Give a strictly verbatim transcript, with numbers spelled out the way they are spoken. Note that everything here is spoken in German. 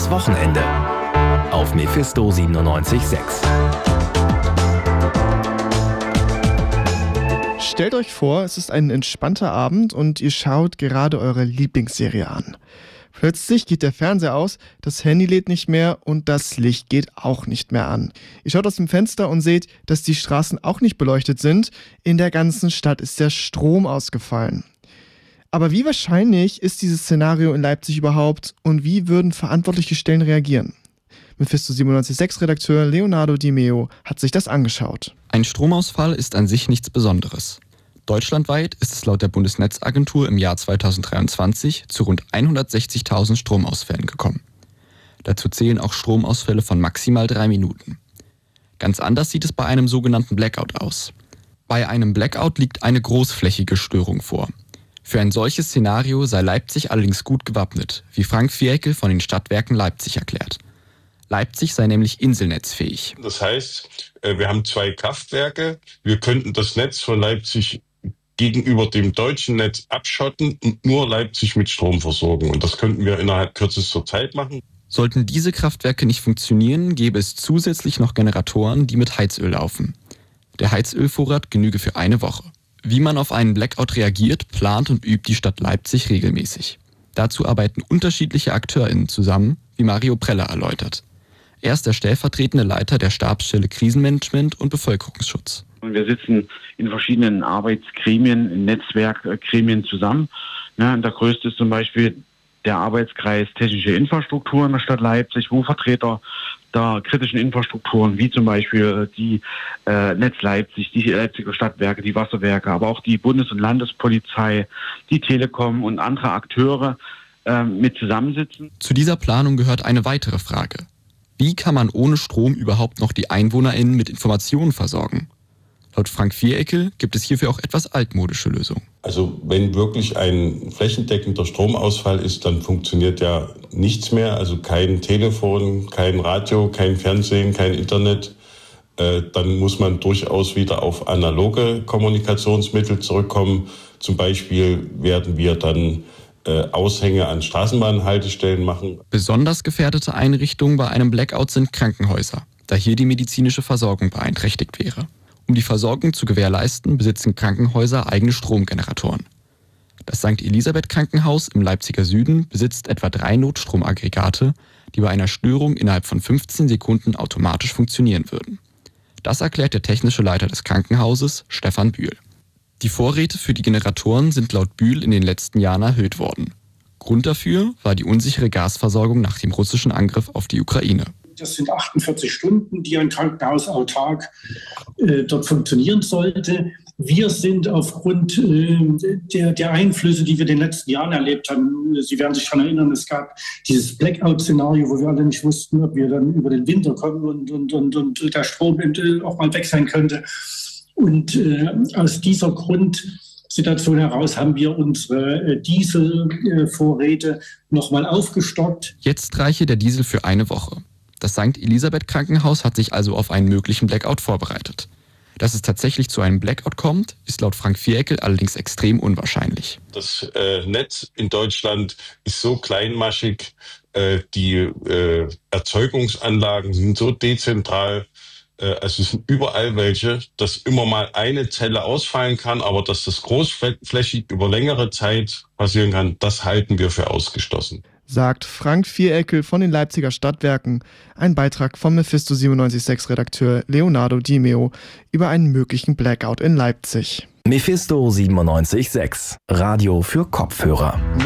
das Wochenende auf Mephisto siebenundneunzig Komma sechs. Stellt euch vor, es ist ein entspannter Abend und ihr schaut gerade eure Lieblingsserie an. Plötzlich geht der Fernseher aus, das Handy lädt nicht mehr und das Licht geht auch nicht mehr an. Ihr schaut aus dem Fenster und seht, dass die Straßen auch nicht beleuchtet sind. In der ganzen Stadt ist der Strom ausgefallen. Aber wie wahrscheinlich ist dieses Szenario in Leipzig überhaupt und wie würden verantwortliche Stellen reagieren? Mephisto siebenundneunzig Komma sechs Redakteur Leonardo Di Meo hat sich das angeschaut. Ein Stromausfall ist an sich nichts Besonderes. Deutschlandweit ist es laut der Bundesnetzagentur im Jahr zweitausenddreiundzwanzig zu rund hundertsechzigtausend Stromausfällen gekommen. Dazu zählen auch Stromausfälle von maximal drei Minuten. Ganz anders sieht es bei einem sogenannten Blackout aus. Bei einem Blackout liegt eine großflächige Störung vor. Für ein solches Szenario sei Leipzig allerdings gut gewappnet, wie Frank Viereckel von den Stadtwerken Leipzig erklärt. Leipzig sei nämlich inselnetzfähig. Das heißt, wir haben zwei Kraftwerke. Wir könnten das Netz von Leipzig gegenüber dem deutschen Netz abschotten und nur Leipzig mit Strom versorgen. Und das könnten wir innerhalb kürzester Zeit machen. Sollten diese Kraftwerke nicht funktionieren, gäbe es zusätzlich noch Generatoren, die mit Heizöl laufen. Der Heizölvorrat genüge für eine Woche. Wie man auf einen Blackout reagiert, plant und übt die Stadt Leipzig regelmäßig. Dazu arbeiten unterschiedliche AkteurInnen zusammen, wie Mario Preller erläutert. Er ist der stellvertretende Leiter der Stabsstelle Krisenmanagement und Bevölkerungsschutz. Wir sitzen in verschiedenen Arbeitsgremien, in Netzwerkgremien zusammen. Ja, der größte ist zum Beispiel der Arbeitskreis Technische Infrastruktur in der Stadt Leipzig, wo Vertreter der kritischen Infrastrukturen, wie zum Beispiel die äh, Netz Leipzig, die Leipziger Stadtwerke, die Wasserwerke, aber auch die Bundes- und Landespolizei, die Telekom und andere Akteure äh, mit zusammensitzen. Zu dieser Planung gehört eine weitere Frage. Wie kann man ohne Strom überhaupt noch die EinwohnerInnen mit Informationen versorgen? Laut Frank Viereckel gibt es hierfür auch etwas altmodische Lösungen. Also wenn wirklich ein flächendeckender Stromausfall ist, dann funktioniert ja nichts mehr. Also kein Telefon, kein Radio, kein Fernsehen, kein Internet. Äh, dann muss man durchaus wieder auf analoge Kommunikationsmittel zurückkommen. Zum Beispiel werden wir dann äh, Aushänge an Straßenbahnhaltestellen machen. Besonders gefährdete Einrichtungen bei einem Blackout sind Krankenhäuser, da hier die medizinische Versorgung beeinträchtigt wäre. Um die Versorgung zu gewährleisten, besitzen Krankenhäuser eigene Stromgeneratoren. Das Sankt Elisabeth Krankenhaus im Leipziger Süden besitzt etwa drei Notstromaggregate, die bei einer Störung innerhalb von fünfzehn Sekunden automatisch funktionieren würden. Das erklärt der technische Leiter des Krankenhauses, Stefan Bühl. Die Vorräte für die Generatoren sind laut Bühl in den letzten Jahren erhöht worden. Grund dafür war die unsichere Gasversorgung nach dem russischen Angriff auf die Ukraine. Das sind achtundvierzig Stunden, die ein Krankenhaus autark äh, dort funktionieren sollte. Wir sind aufgrund äh, der, der Einflüsse, die wir in den letzten Jahren erlebt haben, Sie werden sich daran erinnern, es gab dieses Blackout-Szenario, wo wir alle nicht wussten, ob wir dann über den Winter kommen und, und, und, und der Strom auch mal weg sein könnte. Und äh, aus dieser Grundsituation heraus haben wir unsere äh, Dieselvorräte nochmal aufgestockt. Jetzt reiche der Diesel für eine Woche. Das Sankt Elisabeth Krankenhaus hat sich also auf einen möglichen Blackout vorbereitet. Dass es tatsächlich zu einem Blackout kommt, ist laut Frank Viereckel allerdings extrem unwahrscheinlich. Das äh, Netz in Deutschland ist so kleinmaschig, äh, die äh, Erzeugungsanlagen sind so dezentral, äh, also es sind überall welche, dass immer mal eine Zelle ausfallen kann, aber dass das großflächig über längere Zeit passieren kann, das halten wir für ausgeschlossen. Sagt Frank Viereckel von den Leipziger Stadtwerken, ein Beitrag vom Mephisto siebenundneunzig Komma sechs Redakteur Leonardo Di Meo über einen möglichen Blackout in Leipzig. Mephisto siebenundneunzig Komma sechs, Radio für Kopfhörer.